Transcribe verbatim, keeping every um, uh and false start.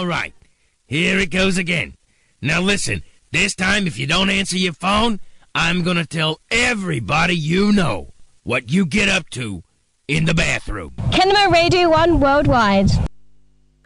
All right, here it goes again. Now listen, this time if you don't answer your phone, I'm gonna tell everybody you know what you get up to in the bathroom. Kinema Radio one worldwide.